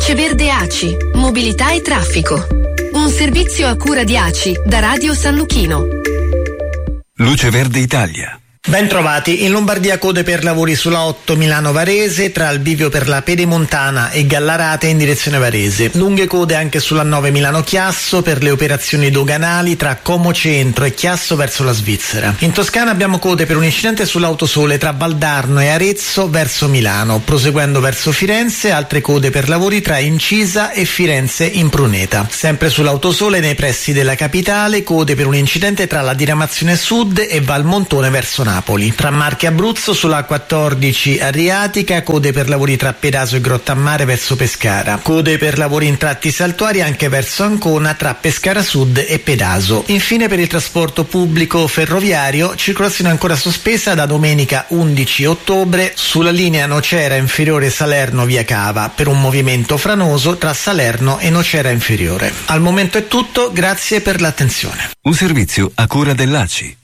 Luce Verde ACI, mobilità e traffico. Un servizio a cura di ACI da Radio San Luchino. Luce Verde Italia. Ben trovati. In Lombardia code per lavori sulla 8 Milano-Varese tra il bivio per la Pedemontana e Gallarate in direzione Varese. Lunghe code anche sulla 9 Milano-Chiasso per le operazioni doganali tra Como Centro e Chiasso verso la Svizzera. In Toscana abbiamo code per un incidente sull'autosole tra Valdarno e Arezzo verso Milano. Proseguendo verso Firenze, altre code per lavori tra Incisa e Firenze in Pruneta. Sempre sull'autosole nei pressi della capitale, code per un incidente tra la diramazione sud e Valmontone verso Napoli. Tra Marche e Abruzzo sulla 14 Adriatica, code per lavori tra Pedaso e Grottammare verso Pescara. Code per lavori in tratti saltuari anche verso Ancona tra Pescara Sud e Pedaso. Infine per il trasporto pubblico ferroviario, circolazione ancora sospesa da domenica 11 ottobre sulla linea Nocera Inferiore Salerno via Cava per un movimento franoso tra Salerno e Nocera Inferiore. Al momento è tutto, grazie per l'attenzione. Un servizio a cura dell'ACI.